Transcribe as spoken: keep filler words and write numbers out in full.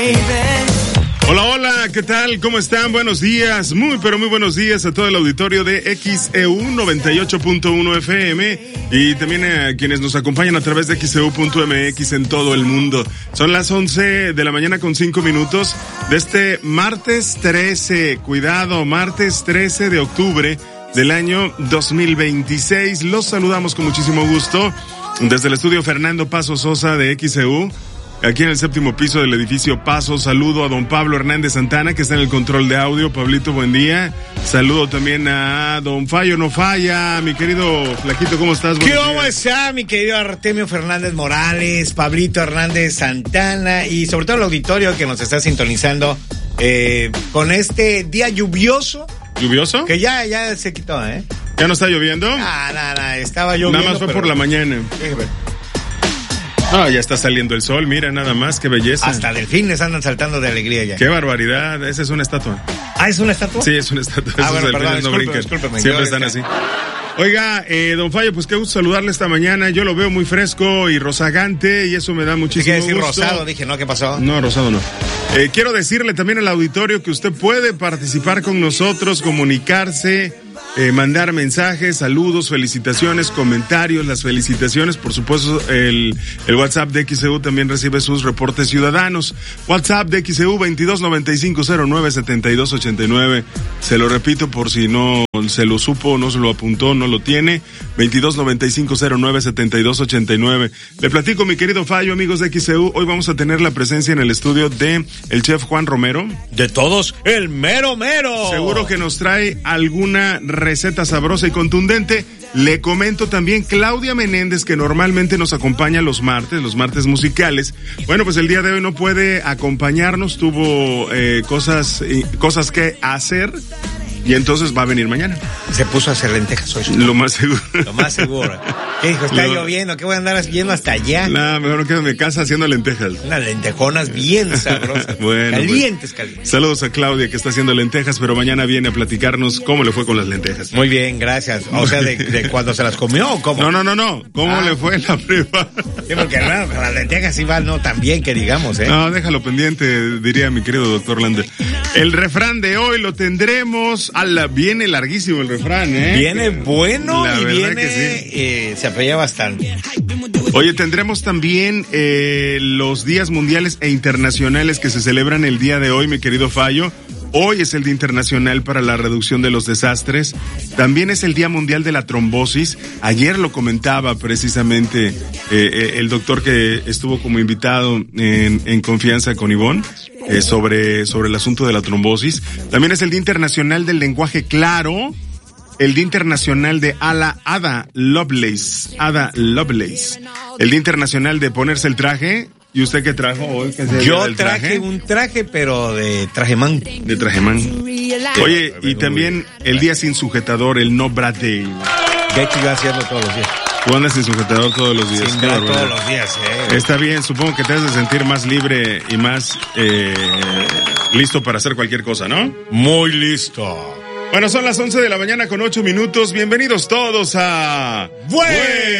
Hola, hola, ¿qué tal? ¿Cómo están? Buenos días, muy pero muy buenos días a todo el auditorio de X E U noventa y ocho punto uno F M y también a quienes nos acompañan a través de X E U punto M X en todo el mundo. Son las once de la mañana con cinco minutos de este martes trece, cuidado, martes trece de octubre del año dos mil veintiséis. Los saludamos con muchísimo gusto desde el estudio Fernando Paso Sosa de X E U. Aquí en el séptimo piso del edificio Paso, saludo a don Pablo Hernández Santana, que está en el control de audio. Pablito, buen día. Saludo también a don Fallo No Falla, mi querido Flaquito, ¿cómo estás? ¿Qué cómo está, mi querido Artemio Fernández Morales, Pablito Hernández Santana y sobre todo el auditorio que nos está sintonizando eh, con este día lluvioso? ¿Lluvioso? Que ya, ya se quitó, ¿eh? ¿Ya no está lloviendo? Ah, nada, nada, estaba lloviendo. Nada más fue pero... por la mañana. Ah, ya está saliendo el sol, mira nada más, qué belleza. Hasta delfines andan saltando de alegría ya. Qué barbaridad, esa es una estatua. ¿Ah, es una estatua? Sí, es una estatua. Ah, bueno, perdón, no disculpe, brincan. discúlpeme. Siempre están así. Oiga, eh, don Fallo, pues qué gusto saludarle esta mañana. Yo lo veo muy fresco y rozagante y eso me da muchísimo gusto. ¿Qué decir rosado? Dije, ¿no? ¿Qué pasó? No, rosado no. Eh, quiero decirle también al auditorio que usted puede participar con nosotros, comunicarse, eh, mandar mensajes, saludos, felicitaciones, comentarios, las felicitaciones. Por supuesto, el, el WhatsApp de X E U también recibe sus reportes ciudadanos. WhatsApp de X E U veintidós noventa y cinco cero nueve setenta y dos ochenta y nueve. Se lo repito por si no se lo supo, no se lo apuntó, no lo tiene. veintidós noventa y cinco cero nueve setenta y dos ochenta y nueve. Le platico, mi querido Fallo, amigos de X E U. Hoy vamos a tener la presencia en el estudio de el chef Juan Romero. De todos, el mero mero. Seguro que nos trae alguna receta sabrosa y contundente. Le comento también Claudia Menéndez, que normalmente nos acompaña los martes, los martes musicales. Bueno, pues el día de hoy no puede acompañarnos, tuvo eh, cosas, eh, cosas que hacer. Y entonces va a venir mañana. Se puso a hacer lentejas hoy. Lo más seguro. Lo más seguro. ¿Qué dijo? Está Lo... lloviendo. ¿Qué voy a andar yendo hasta allá? No, mejor no quedo en mi casa haciendo lentejas. Unas lentejonas bien sabrosas. Bueno, calientes, pues, calientes. Saludos a Claudia, que está haciendo lentejas, pero mañana viene a platicarnos cómo le fue con las lentejas. Muy bien, gracias. O sea, ¿de, de cuando se las comió o cómo? No, no, no, no. ¿Cómo ah. le fue la prueba? Sí, porque bueno, con las lentejas sí va no tan bien que digamos, ¿eh? No, déjalo pendiente, diría mi querido doctor Landa. El refrán de hoy lo tendremos a la... Viene larguísimo el refrán, ¿eh? Viene bueno la y viene, sí. eh, se apoya bastante. Oye, tendremos también eh, los días mundiales e internacionales que se celebran el día de hoy, mi querido Fallo. Hoy es el Día Internacional para la Reducción de los Desastres. También es el Día Mundial de la Trombosis. Ayer lo comentaba precisamente eh, eh, el doctor que estuvo como invitado en, en Confianza con Ivonne eh, sobre, sobre el asunto de la trombosis. También es el Día Internacional del Lenguaje Claro. El Día Internacional de Ala, Ada Lovelace. Ada Lovelace. El Día Internacional de Ponerse el Traje. ¿Y usted qué trajo hoy? ¿Qué Yo traje, traje un traje, pero de trajemán. De trajemán. Oye, y también el día sin sujetador, el No Bra Day. De hecho, yo hacerlo todos los días. Tú andas sin sujetador todos los días. Sin bra todos los días, eh. Está bien, supongo que te has de sentir más libre y más eh, listo para hacer cualquier cosa, ¿no? Muy listo. Bueno, son las once de la mañana con ocho minutos. Bienvenidos todos a... ¡Buen